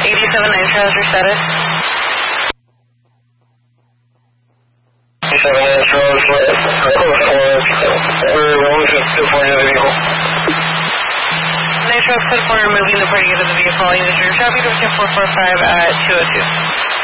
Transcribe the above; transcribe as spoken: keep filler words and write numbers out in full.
eighty-seven Nitro, how's your status? eighty-seven Nitro, we're rolling to the point of the vehicle. Nitro, code four, moving the party to the vehicle. Unit your traffic, four four five at two oh two.